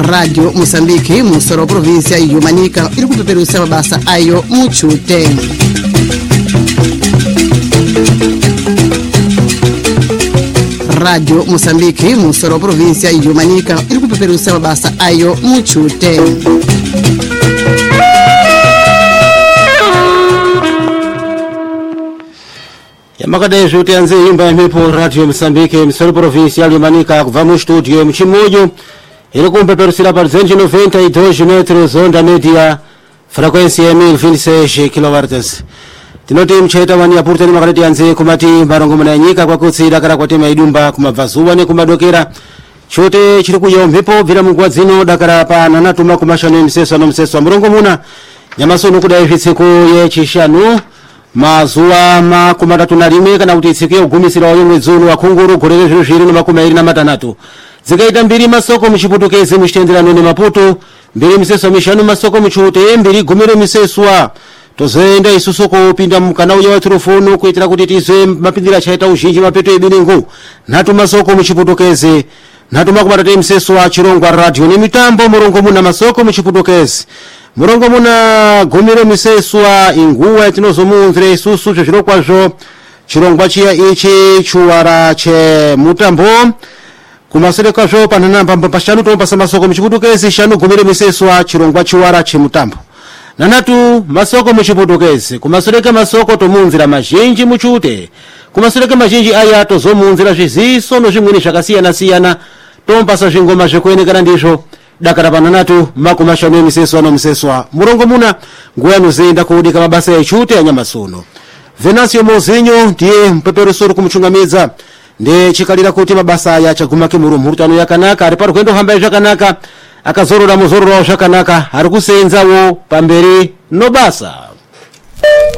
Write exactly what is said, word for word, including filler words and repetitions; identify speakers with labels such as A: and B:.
A: Radio Moçambique, Mussoro província e Manica, iri kupeperusha mabasa ayo muchute. Radio Moçambique, Mussoro província e Manica, iri kupeperusha mabasa ayo muchute.
B: Yamakadejo tianze imba mipo Radio Moçambique, Mussoro província e Manica, vamos studio mchimojo. Ele kumpeperusira para duzentos e noventa e dois metros, onda média, frequência mil e vinte e seis quilohertz. Tinoti mcheta wani apurta ni makareti anze kumati marongo mananyika kwa kutsira kara kwa tema idumba kumavazuwa ni kumadokera. Chote chirikuja mpepo vila mungwa zino dakara pa nanatuma kumashano mseso na mseso mrongo muna. Nyamasono kuda ifitsiko ye chishanu. Mazuwa ma kumatatu na rime kana kuti itsike ugumisira wayo mwezunu wa kunguru kurege zhiru zhiru na makumairi na matanatu. Zikaita mbiri masoko mchiputukeze mchitendirano ni maputo, mbiri miseso mishanu masoko mchute, mbiri gumiro miseswa. Tozenda isusoko pinda mkana uja wa turufunu kuitira kutitize mapindira chaita ushinji mapeto ibiningu. Natu masoko mchiputukeze, natu makumatate mseswa chirongwa radio ni mitambo murongo muna masoko mchiputukeze. Murongo muna gumiro miseswa inguwa itinozo munzire isusu chirokwa jo, chirongwa chia ichi chuwara che mutambo. Kumasereka jo pananamba mpashanu tompasa masoko mchiputukezi shanu gumire miseswa chirongwa chiwara chimutambo. Nanatu masoko mchiputukezi kumasereka masoko tomunzira mazhinji muchute. Kumasereka mazhinji aya tozo munzira zviziso no zvimweni zvakasiyana siyana tompasa zvingoma zvekuonekana ndizvo. Dakara pananatu makumashanu miseswa no miseswa murongo muna nguwa nozoenda kuudika mabasa echute anyamasuno. Venancio Mozinho ndiye mpeperusoro kumchungamidza. Nde chikalira kuti mabasa ya chagumake murumhurutano yakanaka ari parugendo hamba zvakanaka akazorora muzororo zvakanaka ari kusenzawo pamberi no basa.